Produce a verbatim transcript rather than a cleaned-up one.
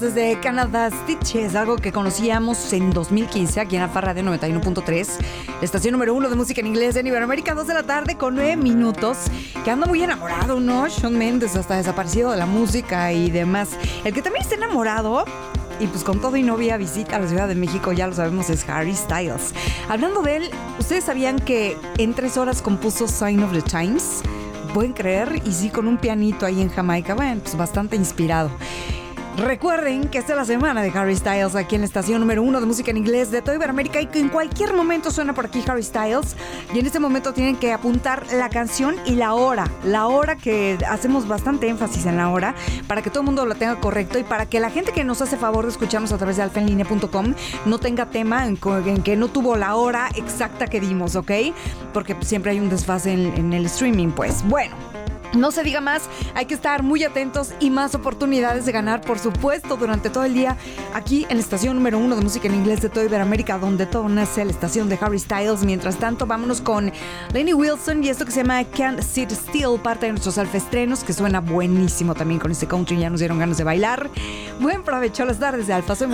desde Canadá, Stitches, algo que conocíamos en dos mil quince aquí en Alfa Radio noventa y uno punto tres, la estación número uno de música en inglés en Iberoamérica, dos de la tarde con nueve minutos, que anda muy enamorado, ¿no? Shawn Mendes, hasta desaparecido de la música y demás. El que también está enamorado y pues con todo y novia visita a la Ciudad de México, ya lo sabemos, es Harry Styles. Hablando de él, ¿ustedes sabían que en tres horas compuso Sign of the Times? ¿Pueden creer? Y sí, con un pianito ahí en Jamaica. Bueno, pues bastante inspirado. Recuerden que esta es la semana de Harry Styles aquí en la estación número uno de música en inglés de toda Iberoamérica y que en cualquier momento suena por aquí Harry Styles y en este momento tienen que apuntar la canción y la hora, la hora, que hacemos bastante énfasis en la hora para que todo el mundo lo tenga correcto y para que la gente que nos hace favor de escucharnos a través de alfa en línea punto com no tenga tema en, en que no tuvo la hora exacta que dimos, ¿ok? Porque siempre hay un desfase en, en el streaming, pues. Bueno, no se diga más, hay que estar muy atentos y más oportunidades de ganar, por supuesto, durante todo el día aquí en la estación número uno de música en inglés de toda Iberoamérica, donde todo nace, la estación de Harry Styles. Mientras tanto, vámonos con Lainey Wilson y esto que se llama Can't Sit Still, parte de nuestros alfaestrenos, que suena buenísimo también con este country, ya nos dieron ganas de bailar. Buen provecho a las tardes de Alfa. Soy